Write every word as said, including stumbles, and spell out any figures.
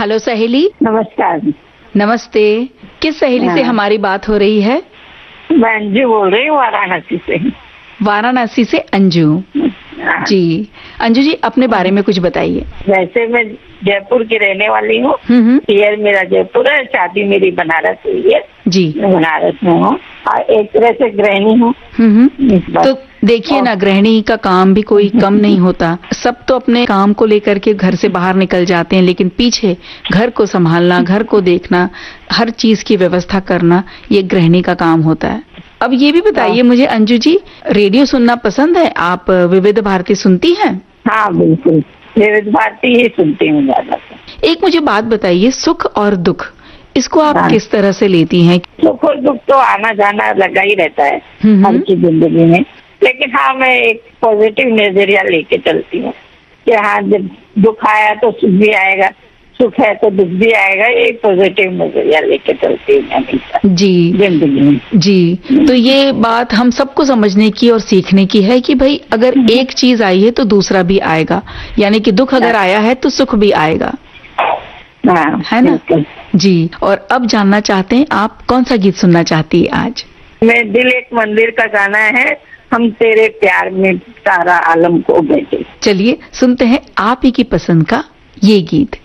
Hello सहेली। नमस्कार। नमस्ते। किस सहेली से हमारी बात हो रही है? मैं अंजू बोल रही हूँ, वाराणसी से। वाराणसी से अंजू जी। अंजू जी, अपने बारे में कुछ बताइए। वैसे मैं जयपुर की रहने वाली हूँ। हम्म शहर मेरा जयपुर है, शादी मेरी बनारस हुई है जी। मैं बनारस में हूँ और एक तरह से गृहिणी हूँ। हम्म तो देखिए ना, गृहिणी का काम भी कोई कम नहीं होता। सब तो अपने काम को लेकर के घर से बाहर निकल जाते हैं, लेकिन पीछे घर को संभालना, घर को देखना, हर चीज की व्यवस्था करना, ये गृहिणी का काम होता है। अब ये भी बताइए मुझे अंजू जी, रेडियो सुनना पसंद है? आप विविध भारती सुनती हैं? हाँ बिल्कुल, विविध भारती ही सुनती हूँ ज्यादा। एक मुझे बात बताइए, सुख और दुख इसको आप हाँ। किस तरह से लेती हैं? सुख और दुख तो आना जाना लगा ही रहता है हर की जिंदगी में, लेकिन हाँ मैं एक पॉजिटिव नजरिया लेके चलती हूँ कि हाँ जब दुख आया तो सुख भी आएगा, सुख है तो दुख भी आएगा। एक पॉजिटिव नजरिया लेके चलती हूँ हमेशा जी जिंदगी में जी। तो ये बात हम सबको समझने की और सीखने की है कि भाई अगर एक चीज आई है तो दूसरा भी आएगा, यानी कि दुख अगर आया है तो सुख भी आएगा, है ना जी। और अब जानना चाहते हैं, आप कौन सा गीत सुनना चाहती है आज? मैं दिल एक मंदिर का गाना है, हम तेरे प्यार में सारा आलम खो बैठे। चलिए सुनते हैं आप ही की पसंद का ये गीत।